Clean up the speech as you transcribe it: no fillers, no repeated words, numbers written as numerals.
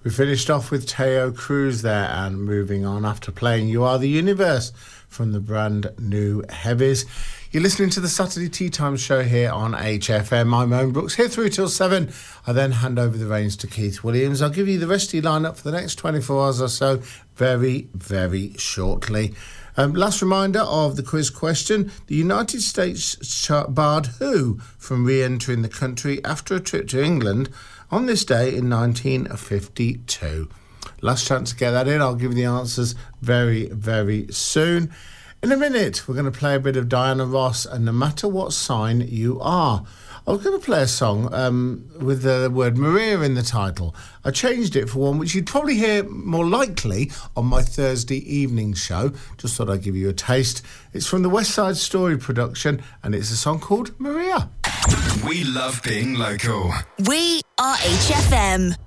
We finished off with Teo Cruz there, and moving on after playing You Are the Universe from the brand new Heavies. You're listening to the Saturday Tea Time show here on HFM. I'm Owen Brooks, here through till 7. I then hand over the reins to Keith Williams. I'll give you the rest of your lineup for the next 24 hours or so very, very shortly. Last reminder of the quiz question. The United States barred who from re-entering the country after a trip to England on this day in 1952? Last chance to get that in. I'll give you the answers very, very soon. In a minute, we're going to play a bit of Diana Ross and No Matter What Sign You Are. I was going to play a song with the word Maria in the title. I changed it for one which you'd probably hear more likely on my Thursday evening show. Just thought I'd give you a taste. It's from the West Side Story production, and it's a song called Maria. We love being local. We are HFM.